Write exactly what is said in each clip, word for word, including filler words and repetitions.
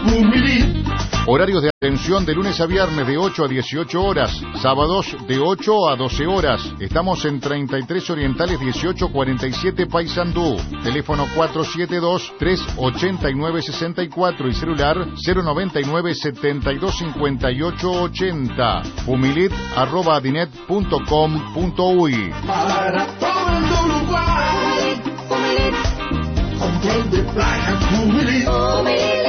Horarios de atención de lunes a viernes de ocho a dieciocho horas, sábados de ocho a doce horas. Estamos en treinta y tres Orientales dieciocho cuarenta y siete Paysandú. Teléfono cuatro siete dos, tres ocho nueve, seis cuatro y celular cero noventa y nueve, setenta y dos cincuenta y ocho ochenta. Fumilit arroba adinet punto com punto uy. Para todo el Uruguay, Fumilit, control de plagas, Fumilit, Fumilit.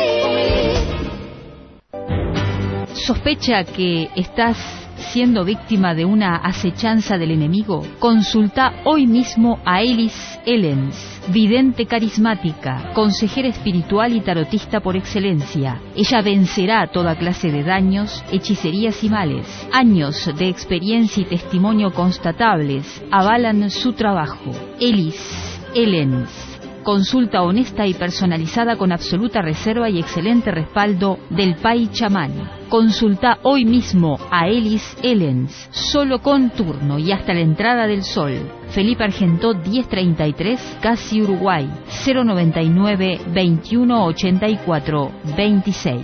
¿Sospecha que estás siendo víctima de una acechanza del enemigo? Consulta hoy mismo a Elis Ellens, vidente carismática, consejera espiritual y tarotista por excelencia. Ella vencerá toda clase de daños, hechicerías y males. Años de experiencia y testimonio constatables avalan su trabajo. Elis Ellens. Consulta honesta y personalizada con absoluta reserva y excelente respaldo del Pai Chamán. Consulta hoy mismo a Elis Ellens, solo con turno y hasta la entrada del sol. Felipe Argentó diez treinta y tres, Casi Uruguay, cero noventa y nueve, veintiuno ochenta y cuatro, veintiséis.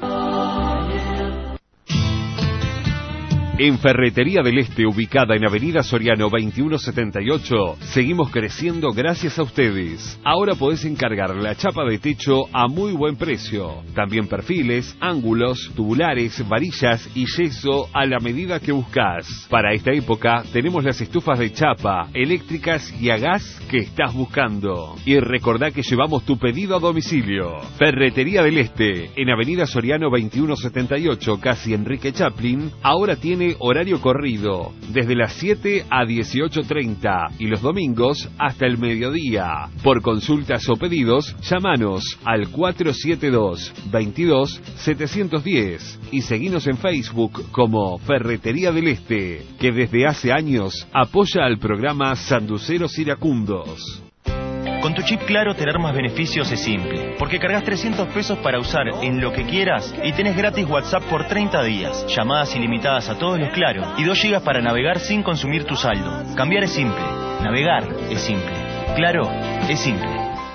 En Ferretería del Este, ubicada en Avenida Soriano veintiuno setenta y ocho, seguimos creciendo gracias a ustedes. Ahora podés encargar la chapa de techo a muy buen precio. También perfiles, ángulos, tubulares, varillas y yeso a la medida que buscas. Para esta época tenemos las estufas de chapa, eléctricas y a gas que estás buscando. Y recordá que llevamos tu pedido a domicilio. Ferretería del Este, en Avenida Soriano veintiuno setenta y ocho, casi Enrique Chaplin, ahora tiene horario corrido, desde las siete a dieciocho treinta y los domingos hasta el mediodía. Por consultas o pedidos, llámanos al cuatro siete dos, veintidós, setecientos diez y seguinos en Facebook como Ferretería del Este, que desde hace años apoya al programa Sanduceros Iracundos. Con tu chip Claro, tener más beneficios es simple, porque cargas trescientos pesos para usar en lo que quieras y tenés gratis WhatsApp por treinta días, llamadas ilimitadas a todos los Claro y dos gigas para navegar sin consumir tu saldo. Cambiar es simple, navegar es simple, Claro es simple.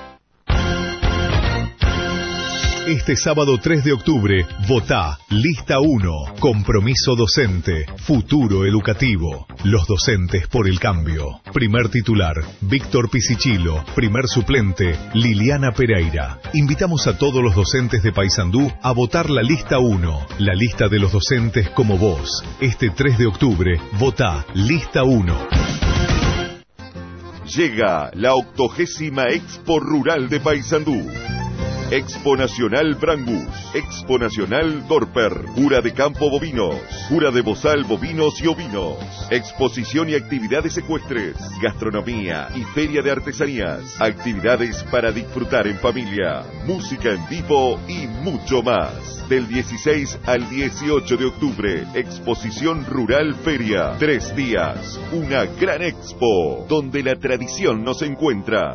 Este sábado tres de octubre, votá Lista uno, Compromiso Docente, Futuro Educativo. Los docentes por el cambio. Primer titular, Víctor Pisichilo. Primer suplente, Liliana Pereira. Invitamos a todos los docentes de Paysandú a votar la Lista uno, la lista de los docentes como vos. Este tres de octubre, votá Lista uno. Llega la octogésima Expo Rural de Paysandú. Expo Nacional Brangus, Expo Nacional Dorper, Jura de Campo Bovinos, Jura de Bozal Bovinos y Ovinos, exposición y actividades ecuestres, gastronomía y feria de artesanías, actividades para disfrutar en familia, música en vivo y mucho más. Del dieciséis al dieciocho de octubre, Exposición Rural Feria, tres días, una gran expo, donde la tradición nos encuentra.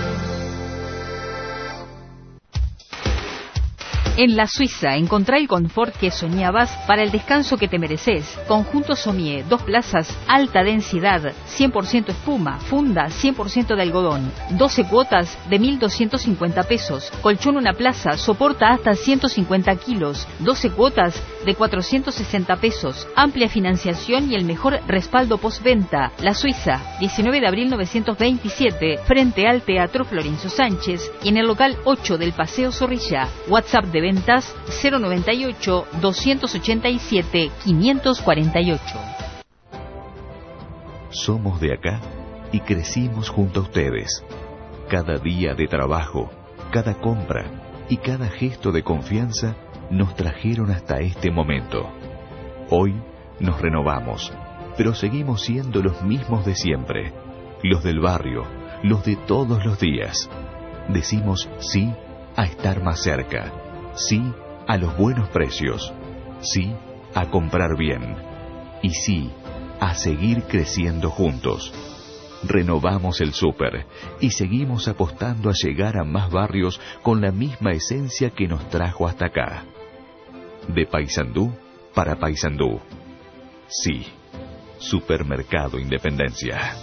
En la Suiza, encontrá el confort que soñabas para el descanso que te mereces. Conjunto Sommier, dos plazas, alta densidad, cien por ciento espuma, funda, cien por ciento de algodón. doce cuotas de mil doscientos cincuenta pesos. Colchón una plaza, soporta hasta ciento cincuenta kilos. doce cuotas de cuatrocientos sesenta pesos. Amplia financiación y el mejor respaldo postventa. La Suiza, diecinueve de abril novecientos veintisiete, frente al Teatro Florencio Sánchez y en el local ocho del Paseo Zorrilla. WhatsApp de ventas cero noventa y ocho, doscientos ochenta y siete, quinientos cuarenta y ocho. Somos de acá y crecimos junto a ustedes. Cada día de trabajo, cada compra y cada gesto de confianza nos trajeron hasta este momento. Hoy nos renovamos, pero seguimos siendo los mismos de siempre, los del barrio, los de todos los días. Decimos sí a estar más cerca. Sí a los buenos precios, sí a comprar bien y sí a seguir creciendo juntos. Renovamos el súper y seguimos apostando a llegar a más barrios con la misma esencia que nos trajo hasta acá. De Paysandú para Paysandú. Sí, Supermercado Independencia.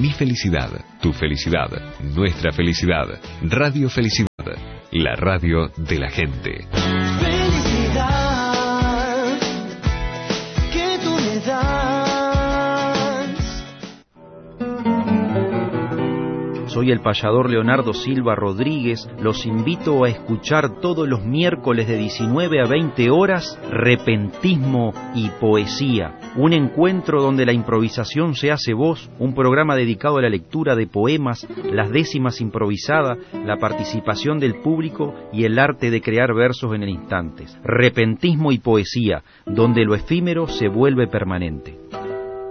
Mi felicidad, tu felicidad, nuestra felicidad. Radio Felicidad, la radio de la gente. Felicidad que tú me das. Soy el payador Leonardo Silva Rodríguez. Los invito a escuchar todos los miércoles de diecinueve a veinte horas Repentismo y Poesía, un encuentro donde la improvisación se hace voz, un programa dedicado a la lectura de poemas, las décimas improvisadas, la participación del público y el arte de crear versos en el instante. Repentismo y Poesía, donde lo efímero se vuelve permanente.